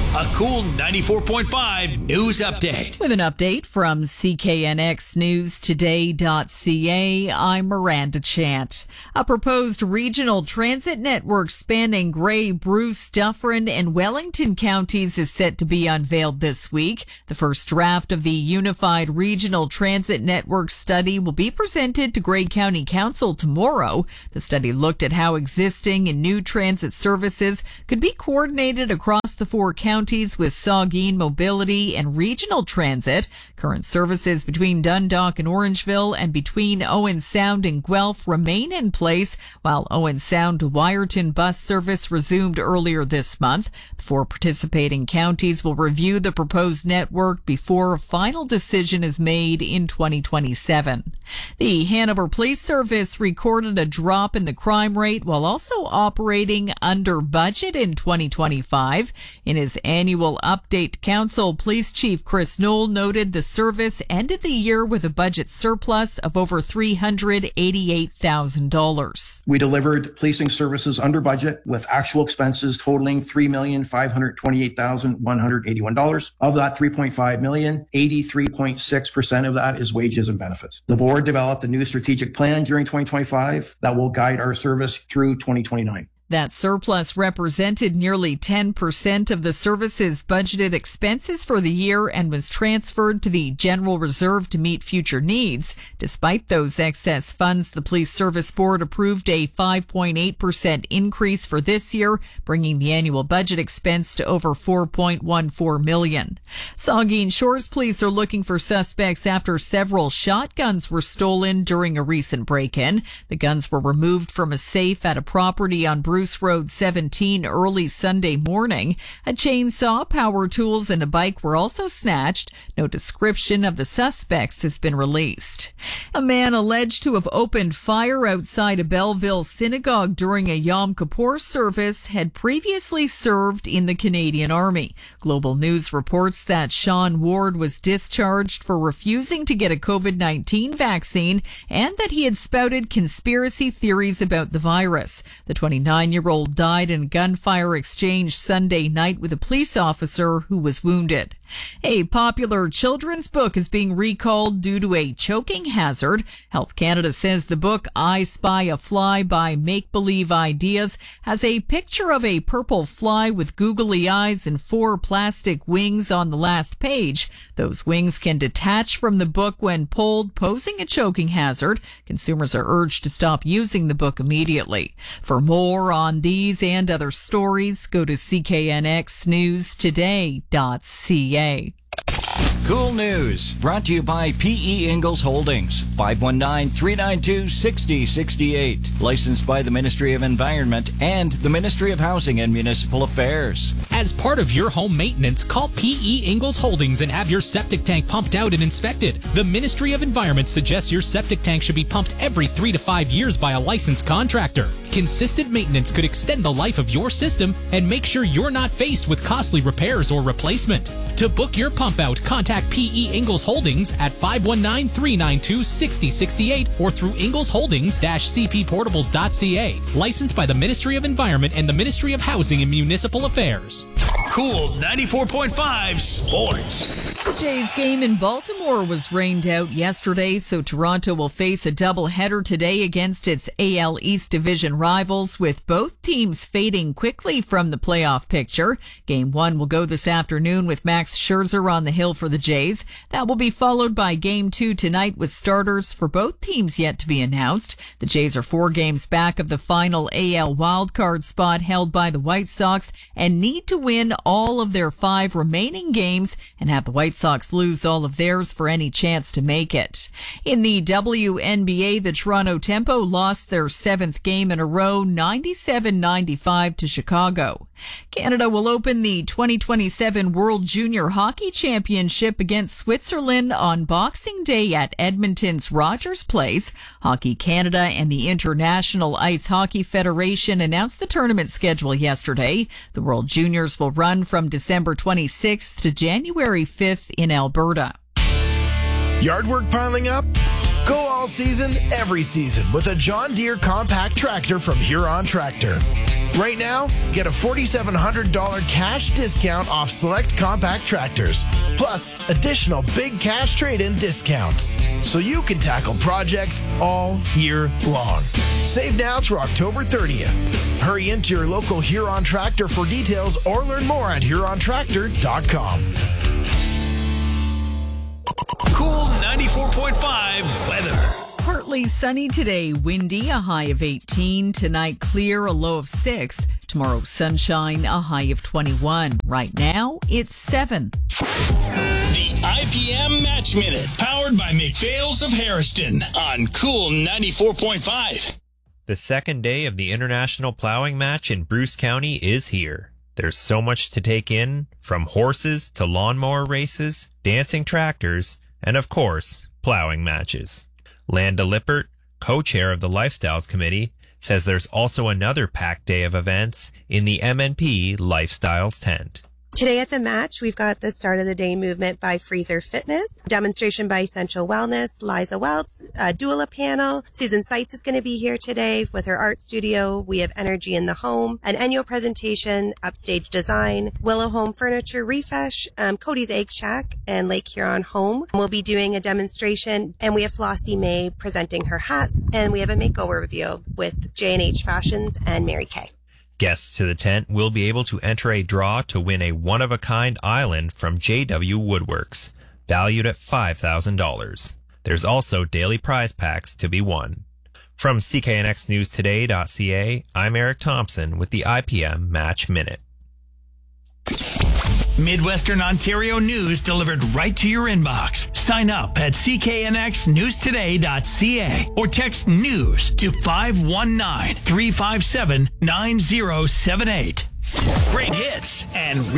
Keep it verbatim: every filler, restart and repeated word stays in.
A Cool ninety-four point five news update. With an update from C K N X News Today dot C A, I'm Miranda Chant. A proposed regional transit network spanning Grey, Bruce, Dufferin, and Wellington counties is set to be unveiled this week. The first draft of the Unified Regional Transit Network study will be presented to Grey County Council tomorrow. The study looked at how existing and new transit services could be coordinated across the four counties with Saugeen Mobility and Regional Transit. Current services between Dundalk and Orangeville and between Owen Sound and Guelph remain in place, while Owen Sound to Wyerton bus service resumed earlier this month. The four participating counties will review the proposed network before a final decision is made in twenty twenty-seven. The Hanover Police Service recorded a drop in the crime rate while also operating under budget in twenty twenty-five. In his annual update, Council Police Chief Chris Knoll noted the service ended the year with a budget surplus of over three hundred eighty-eight thousand dollars. We delivered policing services under budget with actual expenses totaling three million five hundred twenty-eight thousand one hundred eighty-one dollars. Of that three point five million dollars, eighty-three point six percent of that is wages and benefits. The board developed a new strategic plan during twenty twenty-five that will guide our service through twenty twenty-nine. That surplus represented nearly ten percent of the service's budgeted expenses for the year and was transferred to the General Reserve to meet future needs. Despite those excess funds, the Police Service Board approved a five point eight percent increase for this year, bringing the annual budget expense to over four point one four million dollars. Saugeen Shores Police are looking for suspects after several shotguns were stolen during a recent break-in. The guns were removed from a safe at a property on Bruce Bruce Road seventeen early Sunday morning. A chainsaw, power tools, and a bike were also snatched. No description of the suspects has been released. A man alleged to have opened fire outside a Belleville synagogue during a Yom Kippur service had previously served in the Canadian Army. Global News reports that Sean Ward was discharged for refusing to get a COVID nineteen vaccine and that he had spouted conspiracy theories about the virus. The twenty-nine-year-old died in a gunfire exchange Sunday night with a police officer who was wounded. A popular children's book is being recalled due to a choking hazard. Health Canada says the book I Spy a Fly by Make Believe Ideas has a picture of a purple fly with googly eyes and four plastic wings on the last page. Those wings can detach from the book when pulled, posing a choking hazard. Consumers are urged to stop using the book immediately. For more on these and other stories, go to C K N X News Today dot C A. Cool News, brought to you by P E Ingalls Holdings, five one nine, three nine two, six zero six eight. Licensed by the Ministry of Environment and the Ministry of Housing and Municipal Affairs. As part of your home maintenance, call P E Ingalls Holdings and have your septic tank pumped out and inspected. The Ministry of Environment suggests your septic tank should be pumped every three to five years by a licensed contractor. Consistent maintenance could extend the life of your system and make sure you're not faced with costly repairs or replacement. To book your pump out, contact P E Ingalls Holdings at five one nine, three nine two, six zero six eight or through ingalls holdings dash c p portables dot c a. Licensed by the Ministry of Environment and the Ministry of Housing and Municipal Affairs. Cool ninety-four point five Sports. The Jays game in Baltimore was rained out yesterday, so Toronto will face a doubleheader today against its A L East Division rivals, with both teams fading quickly from the playoff picture. Game one will go this afternoon with Max Scherzer on the hill for the Jays. That will be followed by game two tonight with starters for both teams yet to be announced. The Jays are four games back of the final A L wildcard spot held by the White Sox and need to win all of their five remaining games and have the White Sox lose all of theirs for any chance to make it. In the W N B A, the Toronto Tempo lost their seventh game in a row, ninety-seven ninety-five to Chicago. Canada will open the twenty twenty-seven World Junior Hockey Championship against Switzerland on Boxing Day at Edmonton's Rogers Place. Hockey Canada and the International Ice Hockey Federation announced the tournament schedule yesterday. The World Juniors will run from December twenty-sixth to January fifth in Alberta. Yard work piling up? Go all season, every season with a John Deere compact tractor from Huron Tractor. Right now, get a four thousand seven hundred dollars cash discount off select compact tractors, plus additional big cash trade-in discounts, so you can tackle projects all year long. Save now through October thirtieth. Hurry into your local Huron Tractor for details or learn more at huron tractor dot com. Cool ninety-four point five weather. Partly sunny today, windy, a high of eighteen. Tonight, clear, a low of six. Tomorrow, sunshine, a high of twenty-one. Right now, it's seven. The I P M Match Minute, powered by McPhail's of Harriston on Cool ninety-four point five. The second day of the International Plowing Match in Bruce County is here. There's so much to take in, from horses to lawnmower races, dancing tractors, and of course, plowing matches. Landa Lippert, co-chair of the Lifestyles Committee, says there's also another packed day of events in the M N P Lifestyles tent. Today at the match, we've got the start of the day movement by Freezer Fitness, demonstration by Essential Wellness, Liza Welts, a doula panel. Susan Seitz is going to be here today with her art studio. We have Energy in the Home, an Enyo presentation, Upstage Design, Willow Home Furniture Refresh, um, Cody's Egg Shack, and Lake Huron Home. We'll be doing a demonstration, and we have Flossie May presenting her hats, and we have a makeover review with J and H Fashions and Mary Kay. Guests to the tent will be able to enter a draw to win a one-of-a-kind island from J W Woodworks, valued at five thousand dollars. There's also daily prize packs to be won. From C K N X News Today dot C A, I'm Eric Thompson with the I P M Match Minute. Midwestern Ontario news delivered right to your inbox. Sign up at C K N X News Today dot C A or text NEWS to five one nine, three five seven, nine zero seven eight. Great hits and real